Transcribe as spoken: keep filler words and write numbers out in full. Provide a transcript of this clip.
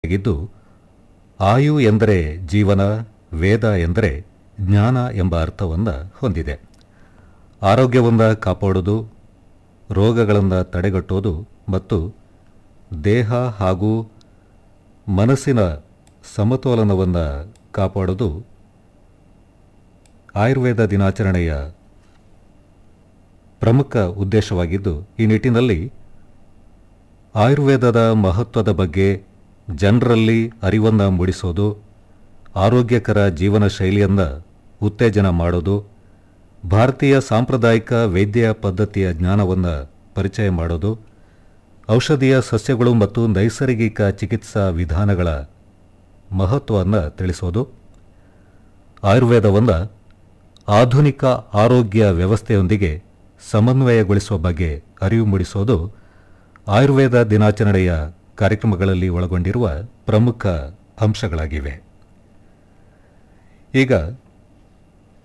ಆಗಿದ್ದು, ಆಯು ಎಂದರೆ ಜೀವನ, ವೇದ ಎಂದರೆ ಜ್ಞಾನ ಎಂಬ ಅರ್ಥವನ್ನು ಹೊಂದಿದೆ. ಆರೋಗ್ಯವನ್ನು ಕಾಪಾಡೋದು, ರೋಗಗಳನ್ನು ತಡೆಗಟ್ಟೋದು ಮತ್ತು ದೇಹ ಹಾಗೂ ಮನಸ್ಸಿನ ಸಮತೋಲನವನ್ನು ಕಾಪಾಡೋದು ಆಯುರ್ವೇದ ದಿನಾಚರಣೆಯ ಪ್ರಮುಖ ಉದ್ದೇಶವಾಗಿದ್ದು, ಈ ನಿಟ್ಟಿನಲ್ಲಿ ಆಯುರ್ವೇದದ ಮಹತ್ವದ ಬಗ್ಗೆ ಜನರಲ್ಲಿ ಅರಿವನ್ನು ಮೂಡಿಸೋದು, ಆರೋಗ್ಯಕರ ಜೀವನ ಶೈಲಿಯನ್ನು ಉತ್ತೇಜನ ಮಾಡೋದು, ಭಾರತೀಯ ಸಾಂಪ್ರದಾಯಿಕ ವೈದ್ಯ ಪದ್ಧತಿಯ ಜ್ಞಾನವನ್ನು ಪರಿಚಯ ಮಾಡೋದು, ಔಷಧೀಯ ಸಸ್ಯಗಳು ಮತ್ತು ನೈಸರ್ಗಿಕ ಚಿಕಿತ್ಸಾ ವಿಧಾನಗಳ ಮಹತ್ವವನ್ನು ತಿಳಿಸೋದು, ಆಯುರ್ವೇದವನ್ನು ಆಧುನಿಕ ಆರೋಗ್ಯ ವ್ಯವಸ್ಥೆಯೊಂದಿಗೆ ಸಮನ್ವಯಗೊಳಿಸುವ ಬಗ್ಗೆ ಅರಿವು ಮೂಡಿಸೋದು ಆಯುರ್ವೇದ ದಿನಾಚರಣೆಯ ಕಾರ್ಯಕ್ರಮಗಳಲ್ಲಿ ಒಳಗೊಂಡಿರುವ ಪ್ರಮುಖ ಅಂಶಗಳಾಗಿವೆ. ಈಗ